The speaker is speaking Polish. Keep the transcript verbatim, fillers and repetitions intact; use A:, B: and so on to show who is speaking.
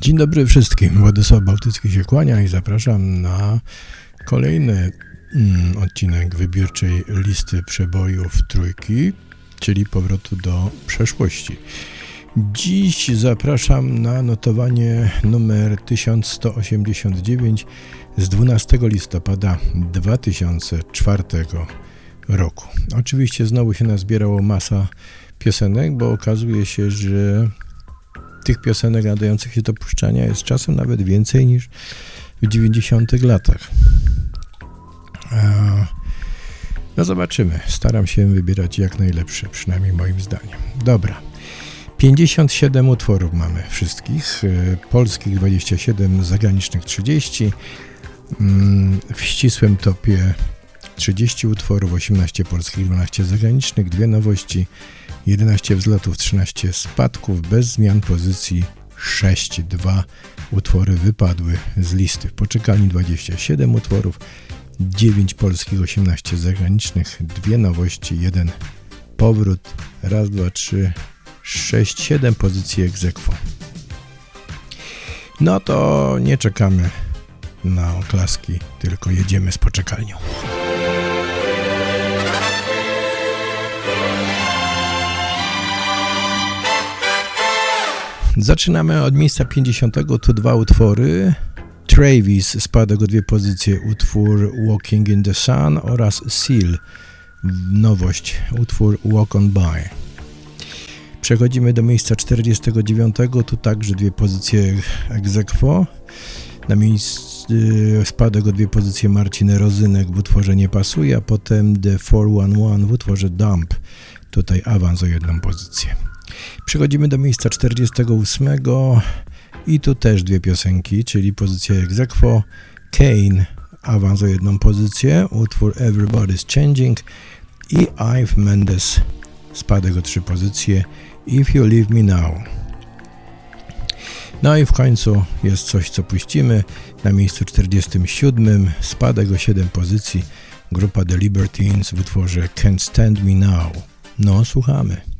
A: Dzień dobry wszystkim, Władysław Bałtycki się kłania i zapraszam na kolejny mm, odcinek wybiórczej listy przebojów trójki, czyli powrotu do przeszłości. Dziś zapraszam na notowanie numer tysiąc sto osiemdziesiąt dziewięć z dwunastego listopada dwa tysiące czwartego roku. Oczywiście znowu się nazbierało masa piosenek, bo okazuje się, że tych piosenek nadających się do puszczania jest czasem nawet więcej niż w dziewięćdziesiątych latach. No zobaczymy. Staram się wybierać jak najlepsze, przynajmniej moim zdaniem. Dobra. pięćdziesiąt siedem utworów mamy wszystkich. Polskich dwadzieścia siedem, zagranicznych trzydzieści. W ścisłym topie trzydzieści utworów, osiemnaście polskich, dwanaście zagranicznych, dwie nowości, jedenaście wzlotów, trzynaście spadków, bez zmian pozycji sześć. Dwa utwory wypadły z listy. W poczekalni dwadzieścia siedem utworów, dziewięć polskich, osiemnaście zagranicznych, dwie nowości, jeden powrót, raz, dwa, trzy, sześć, siedem pozycji ex aequo. No to nie czekamy na oklaski, tylko jedziemy z poczekalnią. Zaczynamy od miejsca pięćdziesiątego, tu dwa utwory. Travis spadek o dwie pozycje, utwór Walking in the Sun, oraz Seal, nowość, utwór Walk on By. Przechodzimy do miejsca czterdziestego dziewiątego, tu także dwie pozycje ex aequo. Na miejscu spadek o dwie pozycje Marcin Rozynek w utworze Nie pasuje, a potem The czterysta jedenaście w utworze Dump. Tutaj awans o jedną pozycję. Przechodzimy do miejsca czterdziestego ósmego i tu też dwie piosenki, czyli pozycja ex aequo. Kane, awans o jedną pozycję, utwór Everybody's Changing, i Ive Mendes, spadek o trzy pozycje, If You Leave Me Now. No i w końcu jest coś, co puścimy. Na miejscu czterdziestym siódmym, spadek o siedem pozycji, grupa The Libertines w utworze Can't Stand Me Now. No, słuchamy.